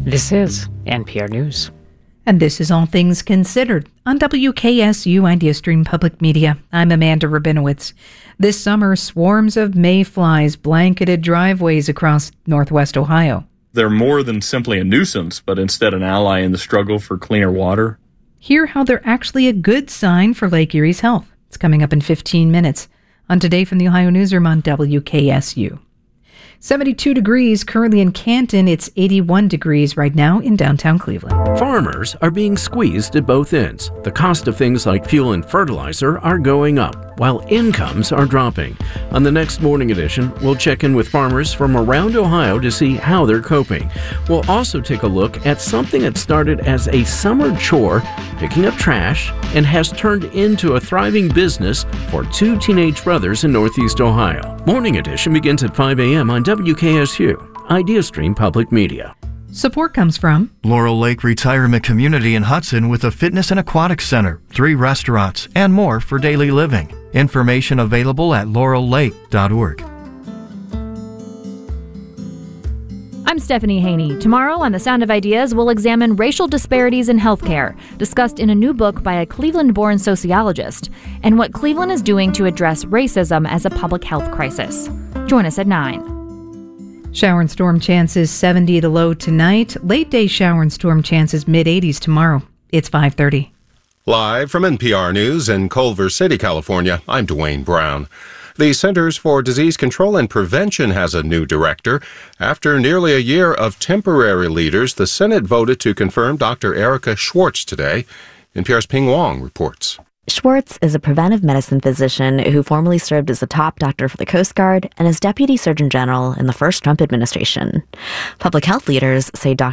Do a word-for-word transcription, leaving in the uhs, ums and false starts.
This is N P R News. And this is All Things Considered on W K S U IdeaStream Public Media. I'm Amanda Rabinowitz. This summer, swarms of mayflies blanketed driveways across northwest Ohio. They're more than simply a nuisance, but instead an ally in the struggle for cleaner water. Hear how they're actually a good sign for Lake Erie's health. It's coming up in fifteen minutes on Today from the Ohio Newsroom on W K S U. seventy-two degrees currently in Canton. It's eighty-one degrees right now in downtown Cleveland. Farmers are being squeezed at both ends. The cost of things like fuel and fertilizer are going up, while incomes are dropping. On the next Morning Edition, we'll check in with farmers from around Ohio to see how they're coping. We'll also take a look at something that started as a summer chore, picking up trash, and has turned into a thriving business for two teenage brothers in Northeast Ohio. Morning Edition begins at five a.m. on W K S U, IdeaStream Public Media. Support comes from Laurel Lake Retirement Community in Hudson with a fitness and aquatic center, three restaurants, and more for daily living. Information available at laurel lake dot org. I'm Stephanie Haney. Tomorrow on The Sound of Ideas, we'll examine racial disparities in healthcare, discussed in a new book by a Cleveland-born sociologist, and what Cleveland is doing to address racism as a public health crisis. Join us at nine. Shower and storm chances seventy the low tonight. Late day shower and storm chances mid eighties tomorrow. It's five thirty. Live from N P R News in Culver City, California, I'm Dwayne Brown. The Centers for Disease Control and Prevention has a new director. After nearly a year of temporary leaders, the Senate voted to confirm Doctor Erica Schwartz today. N P R's Ping Wong reports. Schwartz is a preventive medicine physician who formerly served as a top doctor for the Coast Guard and as Deputy Surgeon General in the first Trump administration. Public health leaders say Doctor